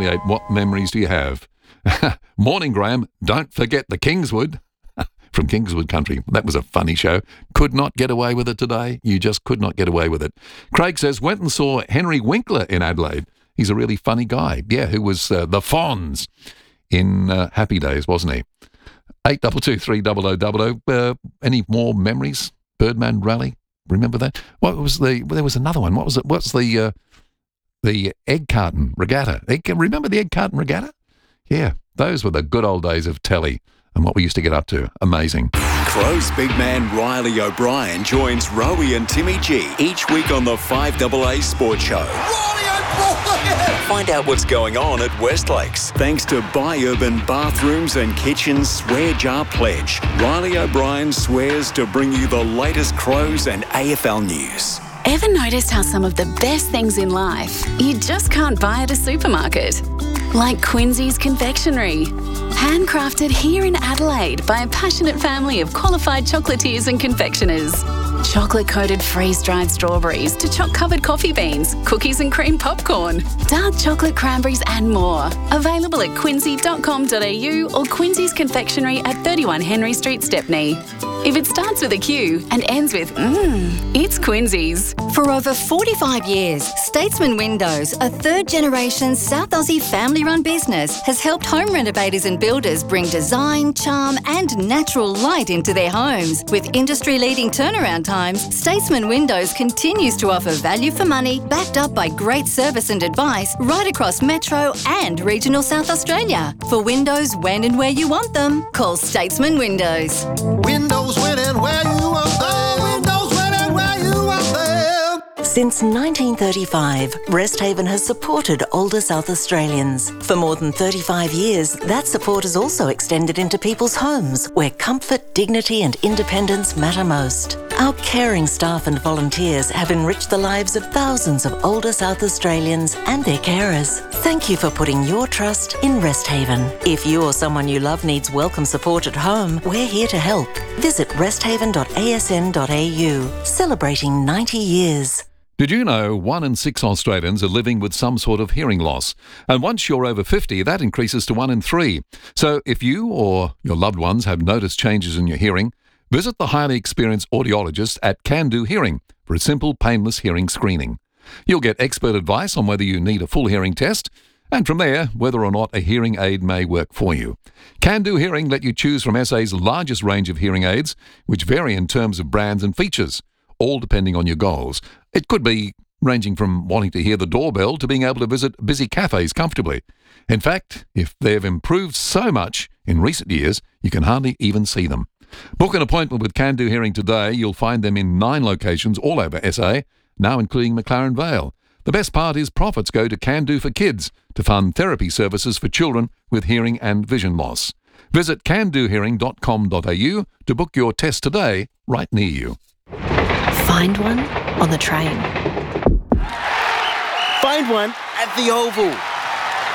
What memories do you have? Morning, Graham. Don't forget the Kingswood. From Kingswood Country. That was a funny show. Could not get away with it today. You just could not get away with it. Craig says, went and saw Henry Winkler in Adelaide. He's a really funny guy. Yeah, who was the Fonz in Happy Days, wasn't he? 82230000. Any more memories? Birdman Rally? Remember that? There was another one. What was it? What's the egg carton regatta? Remember the egg carton regatta? Yeah, those were the good old days of telly and what we used to get up to. Amazing. Crow's big man Riley O'Brien joins Rowie and Timmy G each week on the 5AA Sports Show. Riley O'Brien! Find out what's going on at Westlakes. Thanks to Buy Urban Bathrooms and Kitchens Swear Jar Pledge. Riley O'Brien swears to bring you the latest Crows and AFL news. Ever noticed how some of the best things in life you just can't buy at a supermarket? Like Quincy's Confectionery. Handcrafted here in Adelaide by a passionate family of qualified chocolatiers and confectioners. Chocolate-coated freeze-dried strawberries to choc-covered coffee beans, cookies and cream popcorn, dark chocolate cranberries and more. Available at quincy.com.au or Quincy's Confectionery at 31 Henry Street, Stepney. If it starts with a Q and ends with it's Quincy's. For over 45 years, Statesman Windows, a third-generation South Aussie family-run business, has helped home renovators and builders bring design, charm and natural light into their homes. With industry-leading turnaround times, Statesman Windows continues to offer value for money, backed up by great service and advice right across Metro and regional South Australia. For windows when and where you want them, call Statesman Windows. Windows when and where you want them. Windows when and where you want them. Since 1935, Resthaven has supported older South Australians. For more than 35 years, that support has also extended into people's homes, where comfort, dignity and independence matter most. Our caring staff and volunteers have enriched the lives of thousands of older South Australians and their carers. Thank you for putting your trust in Resthaven. If you or someone you love needs welcome support at home, we're here to help. Visit resthaven.asn.au, celebrating 90 years. Did you know 1 in 6 Australians are living with some sort of hearing loss? And once you're over 50, that increases to 1 in 3. So if you or your loved ones have noticed changes in your hearing, visit the highly experienced audiologist at Can Do Hearing for a simple, painless hearing screening. You'll get expert advice on whether you need a full hearing test, and from there, whether or not a hearing aid may work for you. Can Do Hearing let you choose from SA's largest range of hearing aids, which vary in terms of brands and features, all depending on your goals. It could be ranging from wanting to hear the doorbell to being able to visit busy cafes comfortably. In fact, if they've improved so much in recent years, you can hardly even see them. Book an appointment with Can Do Hearing today. You'll find them in 9 locations all over SA, now including McLaren Vale. The best part is profits go to Can Do for Kids to fund therapy services for children with hearing and vision loss. Visit candohearing.com.au to book your test today right near you. Find one on the train. Find one at the Oval.